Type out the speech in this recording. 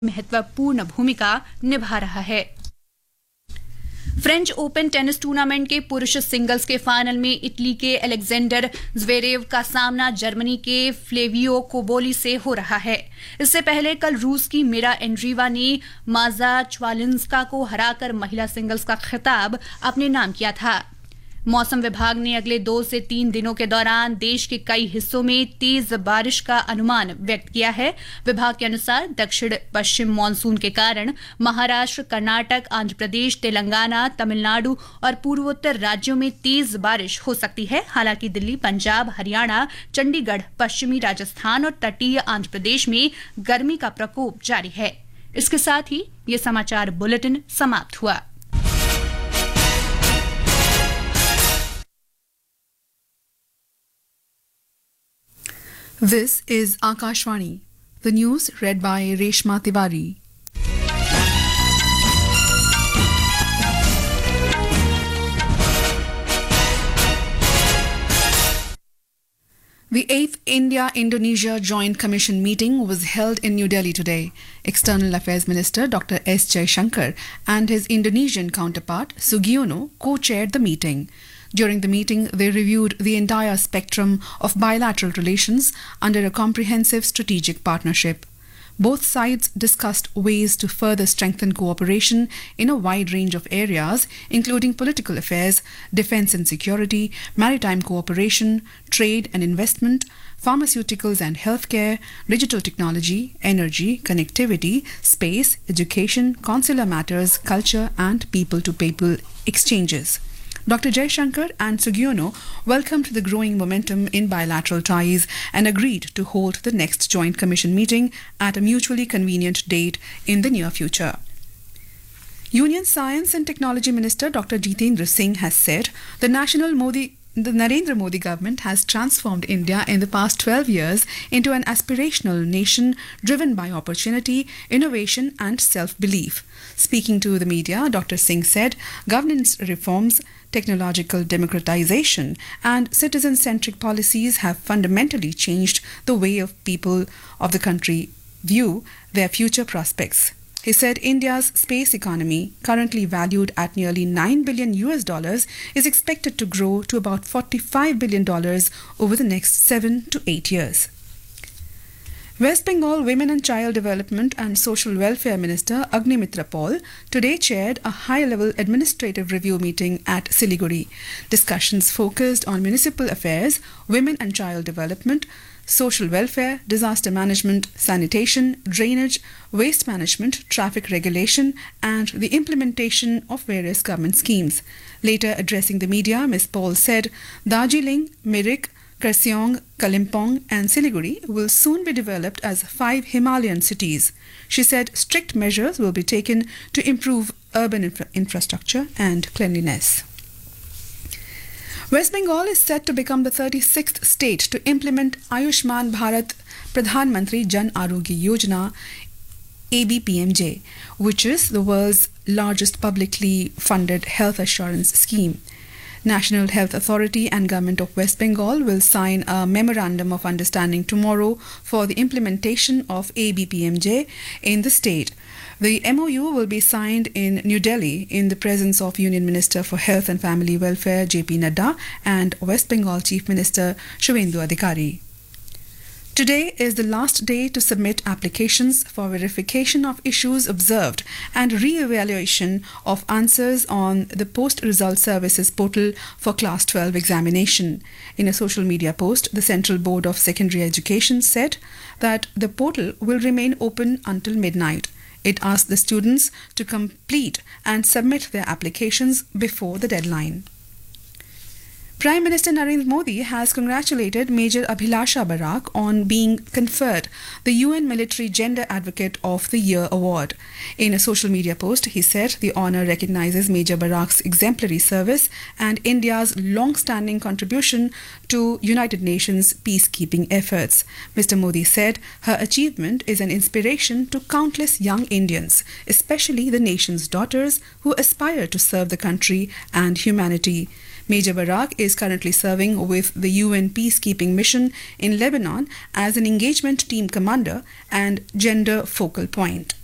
महत्वपूर्ण भूमिका निभा रहा है। फ्रेंच ओपन टेनिस टूर्नामेंट के पुरुष सिंगल्स के फाइनल में इटली के अलेक्जेंडर ज़्वेरेव का सामना जर्मनी के फ्लेवियो कोबोली से हो रहा है। इससे पहले कल रूस की मिरा एंड्रीवा ने माजा च्वालिंस्का को हराकर महिला सिंगल्स का खिताब अपने नाम किया था। मौसम विभाग ने अगले 2 से 3 दिनों के दौरान देश के कई हिस्सों में तेज बारिश का अनुमान व्यक्त किया है। विभाग के अनुसार दक्षिण पश्चिम मानसून के कारण महाराष्ट्र, कर्नाटक, आंध्र प्रदेश, तेलंगाना, तमिलनाडु और पूर्वोत्तर राज्यों में तेज बारिश हो सकती है। हालांकि दिल्ली, पंजाब, हरियाणा, चंडीगढ़, पश्चिमी राजस्थान और तटीय आंध्र प्रदेश में गर्मी का प्रकोप जारी है। इसके साथ ही ये समाचार बुलेटिन समाप्त हुआ। This is Akashvani. The news read by Reshma Tiwari. The 8th India-Indonesia Joint Commission meeting was held in New Delhi today. External Affairs Minister Dr. S. Jaishankar and his Indonesian counterpart Sugiono co-chaired the meeting. During the meeting, they reviewed the entire spectrum of bilateral relations under a comprehensive strategic partnership. Both sides discussed ways to further strengthen cooperation in a wide range of areas, including political affairs, defense and security, maritime cooperation, trade and investment, pharmaceuticals and healthcare, digital technology, energy, connectivity, space, education, consular matters, culture and people-to-people exchanges. Dr. Jaishankar and Sugiono welcomed the growing momentum in bilateral ties and agreed to hold the next Joint Commission meeting at a mutually convenient date in the near future. Union Science and Technology Minister Dr. Jitendra Singh has said the Narendra Modi government has transformed India in the past 12 years into an aspirational nation driven by opportunity, innovation and self-belief. Speaking to the media, Dr. Singh said governance reforms, technological democratization and citizen-centric policies have fundamentally changed the way of people of the country view their future prospects. He said India's space economy, currently valued at nearly $9 billion, is expected to grow to about $45 billion over the next 7 to 8 years. West Bengal Women and Child Development and Social Welfare Minister Agnimitra Paul today chaired a high-level administrative review meeting at Siliguri. Discussions focused on municipal affairs, women and child development, social welfare, disaster management, sanitation, drainage, waste management, traffic regulation and the implementation of various government schemes. Later addressing the media, Ms. Paul said Darjeeling, Mirik, Kurseong, Kalimpong and Siliguri will soon be developed as 5 Himalayan cities. She said strict measures will be taken to improve urban infrastructure and cleanliness. West Bengal is set to become the 36th state to implement Ayushman Bharat Pradhan Mantri Jan Arogya Yojana ABPMJ, which is the world's largest publicly funded health assurance scheme. National Health Authority and Government of West Bengal will sign a Memorandum of Understanding tomorrow for the implementation of ABPMJ in the state. The MOU will be signed in New Delhi in the presence of Union Minister for Health and Family Welfare JP Nadda and West Bengal Chief Minister Shuvendu Adhikari. Today is the last day to submit applications for verification of issues observed and re-evaluation of answers on the Post Result Services portal for Class 12 examination. In a social media post, the Central Board of Secondary Education said that the portal will remain open until midnight. It asked the students to complete and submit their applications before the deadline. Prime Minister Narendra Modi has congratulated Major Abhilasha Barak on being conferred the UN Military Gender Advocate of the Year award. In a social media post, he said the honour recognises Major Barak's exemplary service and India's long-standing contribution to United Nations peacekeeping efforts. Mr. Modi said her achievement is an inspiration to countless young Indians, especially the nation's daughters who aspire to serve the country and humanity. Major Barak is currently serving with the UN peacekeeping mission in Lebanon as an engagement team commander and gender focal point.